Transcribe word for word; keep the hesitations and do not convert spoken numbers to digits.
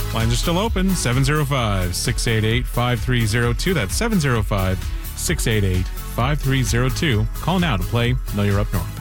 Lines are still open. seven oh five, six eight eight, five three oh two. That's seven oh five, six eight eight, five three oh two. Call now to play Know You're Up North.